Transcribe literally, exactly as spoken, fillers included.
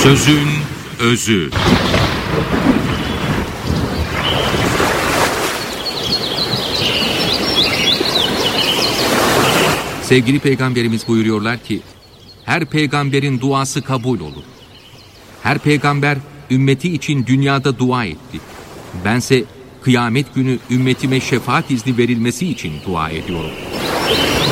Sözün özü. Sevgili Peygamberimiz buyuruyorlar ki, her peygamberin duası kabul olur. Her peygamber ümmeti için dünyada dua etti. Bense kıyamet günü ümmetime şefaat izni verilmesi için dua ediyorum.